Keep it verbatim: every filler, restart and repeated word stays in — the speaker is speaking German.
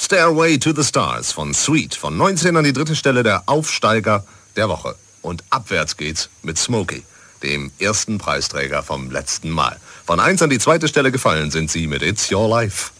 Stairway to the Stars von Sweet, von neunzehn an die dritte Stelle der Aufsteiger der Woche. Und abwärts geht's mit Smokey, dem ersten Preisträger vom letzten Mal. Von eins an die zweite Stelle gefallen sind sie mit It's Your Life.